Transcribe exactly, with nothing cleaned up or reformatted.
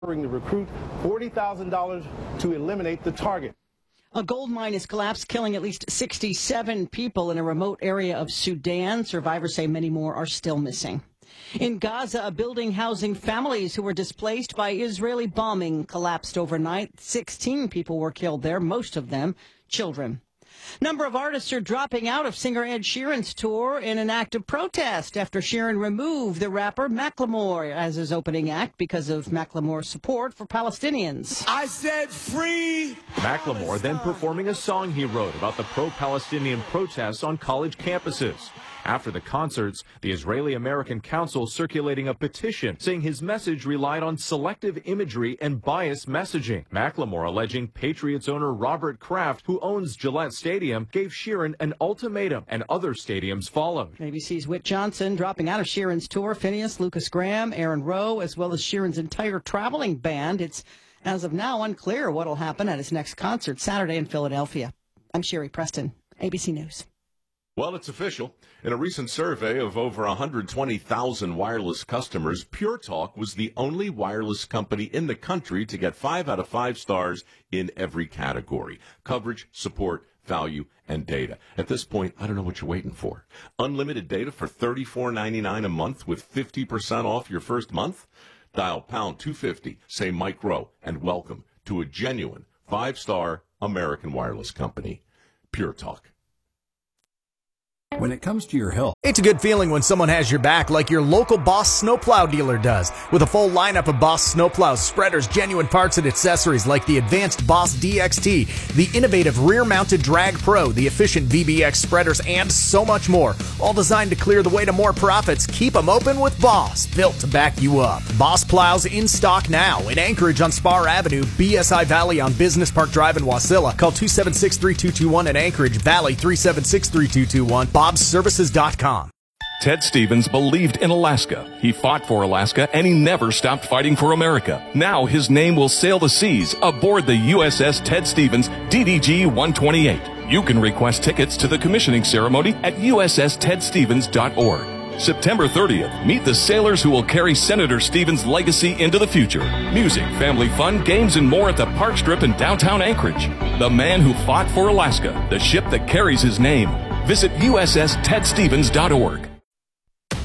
to recruit forty thousand dollars to eliminate the target. A gold mine has collapsed, killing at least sixty-seven people in a remote area of Sudan. Survivors say many more are still missing. In Gaza, a building housing families who were displaced by Israeli bombing collapsed overnight. sixteen people were killed there, most of them children. Number of artists are dropping out of singer Ed Sheeran's tour in an act of protest after Sheeran removed the rapper Macklemore as his opening act because of Macklemore's support for Palestinians. I said free! Macklemore then performing a song he wrote about the pro-Palestinian protests on college campuses. After the concerts, the Israeli-American Council circulating a petition saying his message relied on selective imagery and biased messaging. Macklemore alleging Patriots owner Robert Kraft, who owns Gillette Stadium, gave Sheeran an ultimatum, and other stadiums followed. A B C's Whit Johnson dropping out of Sheeran's tour. Phineas, Lucas Graham, Aaron Rowe, as well as Sheeran's entire traveling band. It's, as of now, unclear what will happen at his next concert Saturday in Philadelphia. I'm Sherry Preston, A B C News. Well, it's official. In a recent survey of over one hundred twenty thousand wireless customers, Pure Talk was the only wireless company in the country to get five out of five stars in every category: coverage, support, value, and data. At this point, I don't know what you're waiting for. Unlimited data for thirty-four ninety-nine a month with fifty percent off your first month? Dial pound two fifty, say Mike Rowe, and welcome to a genuine five-star American wireless company, Pure Talk. When it comes to your health, it's a good feeling when someone has your back like your local Boss snowplow dealer does. With a full lineup of Boss snowplows, spreaders, genuine parts, and accessories like the advanced Boss D X T, the innovative rear-mounted Drag Pro, the efficient V B X spreaders, and so much more. All designed to clear the way to more profits. Keep them open with Boss, built to back you up. Boss plows in stock now in Anchorage on Spar Avenue, B S I Valley on Business Park Drive in Wasilla. Call two seven six, three two two one in Anchorage, Valley three seven six, three two two one. bobs services dot com. Ted Stevens believed in Alaska. He fought for Alaska, and he never stopped fighting for America. Now his name will sail the seas aboard the U S S Ted Stevens D D G one twenty-eight. You can request tickets to the commissioning ceremony at U S S ted stevens dot org. September thirtieth, meet the sailors who will carry Senator Stevens' legacy into the future. Music, family fun, games, and more at the Park Strip in downtown Anchorage. The man who fought for Alaska, the ship that carries his name. Visit U S S ted stevens dot org.